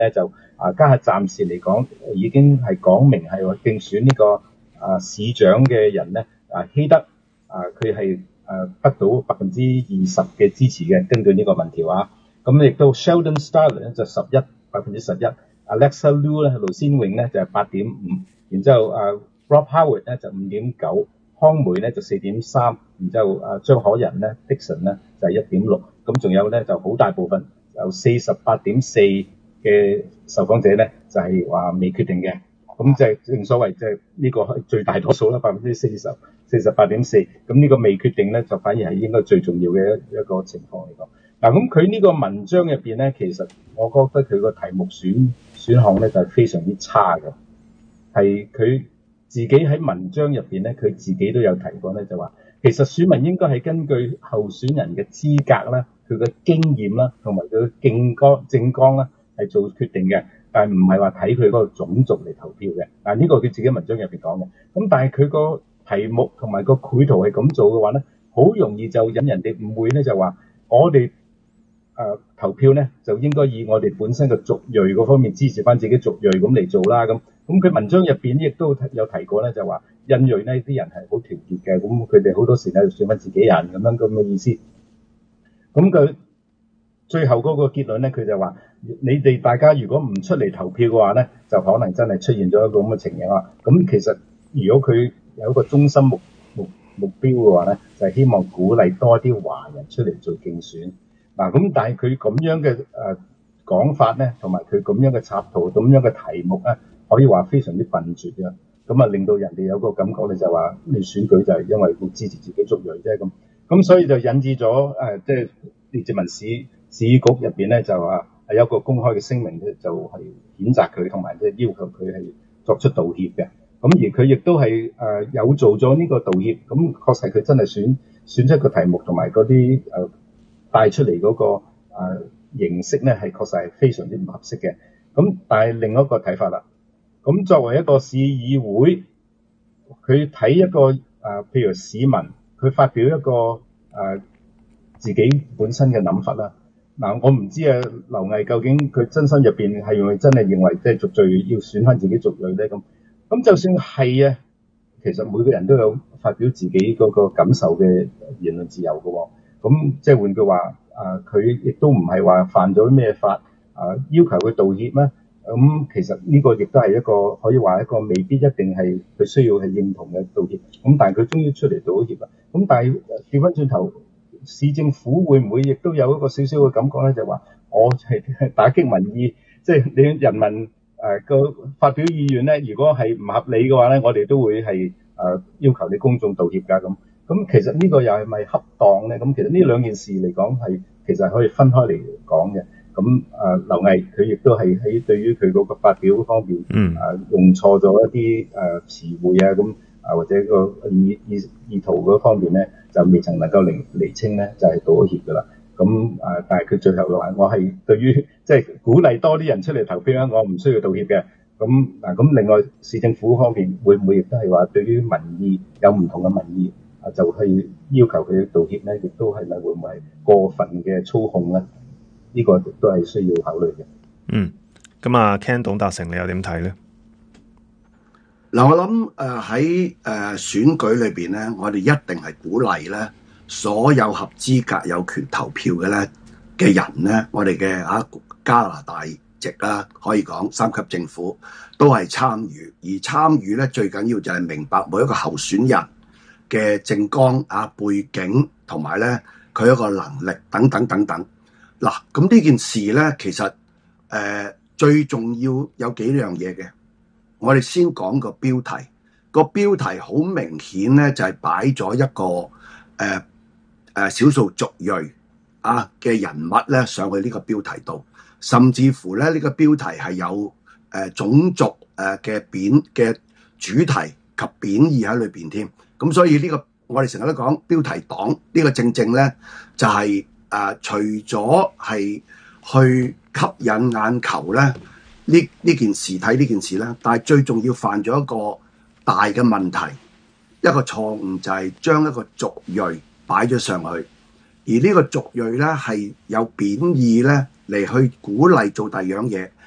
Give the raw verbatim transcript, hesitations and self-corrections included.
咧就啊家下暫時嚟講已經係講明係話競選呢、這個啊市長嘅人咧啊希德啊佢係誒得到百分之二十嘅支持嘅，根據呢個民調啊。咁亦都 Sheldon Starlin 咧就十一百分之十一 ，Alexa Liu 咧盧先穎咧就係八點五，然之後啊 Rob Howard 咧就五點九，康梅咧就四點三，然之後啊張可人咧 Dixon 咧就係一點六，咁仲有咧就好大部分有四十八點四嘅受訪者咧就係話未決定嘅。咁就係正所謂即係呢個係最大多數啦，百分之四十四十八點四。咁呢個未決定咧，就反而係應該最重要嘅一一個情況嚟講。嗱，咁佢呢個文章入邊咧，其實我覺得佢個題目選選項咧就係非常之差嘅，係佢自己喺文章入邊咧，佢自己都有提過咧，就話其實選民應該係根據候選人嘅資格啦、佢嘅經驗啦，同埋佢嘅政綱政綱啦，係做決定嘅。但係唔係話睇佢嗰個種族嚟投票嘅，嗱呢個佢自己文章入邊講嘅。咁但係佢個題目同埋個繪圖係咁做嘅話咧，好容易就引人哋誤會咧，就話我哋誒、呃、投票咧就應該以我哋本身嘅族裔嗰方面支持翻自己族裔咁嚟做啦。咁咁佢文章入邊亦都有提過咧，就話印裔呢啲人係好團結嘅，咁佢哋好多時咧就選翻自己人咁樣咁嘅意思。咁佢最後嗰個結論咧，佢就話：你哋大家如果唔出嚟投票嘅話咧，就可能真係出現咗一個咁嘅情形啦。咁其實如果佢有一個中心目目目標嘅話咧，就係希望鼓勵多啲華人出嚟做競選。嗱，咁但係佢咁樣嘅誒講法咧，同埋佢咁樣嘅插圖、咁樣嘅題目咧，可以話非常之笨拙嘅。咁啊，令到人哋有個感覺咧，就話你選舉就係因為要支持自己族裔啫咁。咁所以就引致咗誒，即係列治文市市局入邊咧，就話係有個公開嘅聲明咧，就係譴責佢，同埋即係要求佢係作出道歉嘅。咁而佢亦都係誒有做咗呢個道歉。咁確實佢真係選選出個題目同埋嗰啲誒帶出嚟嗰個誒形式咧，係確實係非常之唔合適嘅。咁但係另一個睇法啦，咁作為一個市議會，佢睇一個誒譬如市民，佢發表一個誒、呃、自己本身嘅諗法啦。嗱、呃，我唔知啊，劉毅究竟佢真心入邊係咪真係認為即係族裔要選翻自己族裔咧？咁咁就算係啊，其實每個人都有發表自己嗰個感受嘅言論自由嘅喎、哦。咁即係換句話，誒佢亦都唔係話犯咗咩法，誒、呃、要求佢道歉咩？咁、嗯、其實呢個亦都係一個可以話一個未必一定係佢需要係認同嘅道歉。咁但係佢終於出嚟道歉啦。咁但係調翻轉頭，市政府會唔會亦都有一個少少嘅感覺咧？就話我係打擊民意，即係你人民誒個、呃、發表意願咧，如果係唔合理嘅話咧，我哋都會係誒、呃、要求你公眾道歉㗎咁。咁其實呢個又係咪恰當咧？咁其實呢兩件事嚟講係其實係可以分開嚟講嘅。咁誒、呃、劉毅佢亦都係喺對於佢嗰個發表方面，誒、嗯呃、用錯咗一啲誒、呃、詞彙啊，咁啊或者個意意意圖嗰方面咧，就未曾能夠釐釐清咧，就係、是、道歉㗎啦。咁誒、呃，但係佢最後嘅話，我係對於即係鼓勵多啲人出嚟投票咧，我唔需要道歉嘅。咁嗱，咁、呃、另外市政府方面會唔會亦都係話對於民意有唔同嘅民意啊，就去要求佢道歉咧？亦都係咪會唔會係過分嘅操控咧？呢個都係需要考慮嘅。 嗯，咁啊 Ken 董達成你又點睇咧？ 嗱，我諗誒喺誒選舉裏邊咧，我哋一定係鼓勵咧，所有合資格有權投票嘅咧嘅人咧，我哋嘅啊加拿大籍啦，可以講三級政府都係參與，而參與咧最緊要就係明白每一個候選人嘅政綱啊、背景同埋咧佢一個能力等等等等。嗱，咁呢件事咧，其實誒、呃、最重要有幾樣嘢嘅。我哋先講個標題，個標題好明顯咧，就係擺咗一個誒誒少數族裔啊嘅人物咧上去呢個標題度，甚至乎咧呢、呢個標題係有誒、呃、種族誒嘅貶嘅主題及貶義喺裏邊添。咁所以呢、呢個我哋成日都講標題黨，呢、呢個正正咧就係、是。誒、呃，除咗係去吸引眼球咧，呢呢件事睇呢件事咧，但係最重要犯咗一個大嘅問題，一個錯誤就係將一個族裔擺咗上去，而呢個族裔咧係有貶義咧嚟去鼓勵做第二樣嘢，